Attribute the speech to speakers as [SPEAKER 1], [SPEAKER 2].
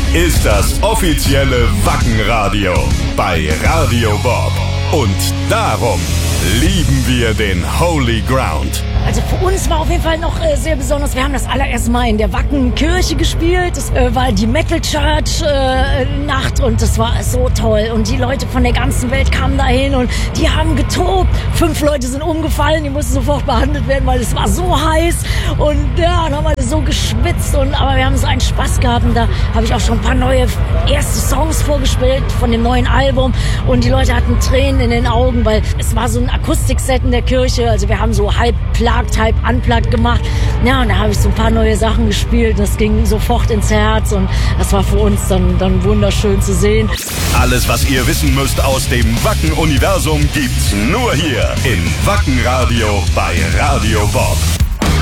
[SPEAKER 1] ist das offizielle Wackenradio bei Radio Bob. Und darum lieben wir den Holy Ground.
[SPEAKER 2] Also für uns war auf jeden Fall noch sehr besonders, wir haben das allererste Mal in der Wackenkirche gespielt. Das war die Metal Church Nacht und das war so toll. Und die Leute von der ganzen Welt kamen dahin und die haben getobt. 5 Leute sind umgefallen, die mussten sofort behandelt werden, weil es war so heiß. Und ja, dann haben alle so geschwitzt. Aber wir haben so einen Spaß gehabt und da habe ich auch schon ein paar neue erste Songs vorgespielt von dem neuen Album. Und die Leute hatten Tränen in den Augen, weil es war so ein Akustikset in der Kirche. Also wir haben so halb plugged, halb unplugged gemacht. Ja, und da habe ich so ein paar neue Sachen gespielt. Das ging sofort ins Herz und das war für uns dann wunderschön zu sehen.
[SPEAKER 1] Alles, was ihr wissen müsst aus dem Wacken-Universum, gibt's nur hier im Wackenradio bei Radio Bob.